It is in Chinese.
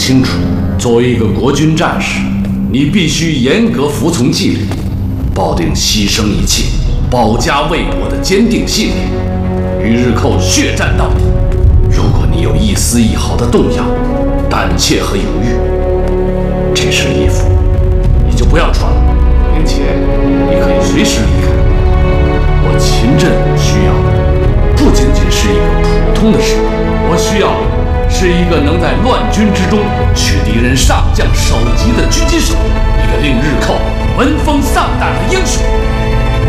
清楚，作为一个国军战士，你必须严格服从纪律，抱定牺牲一切、保家卫国的坚定信念，与日寇血战到底。如果你有一丝一毫的动摇、胆怯和犹豫，这身衣服你就不要穿了，并且你可以随时离开。我秦振武需要的不仅仅是一个普通的士兵，我需要的是一个能在乱军之中取敌人上将首级的狙击手，一个令日寇闻风丧胆的英雄。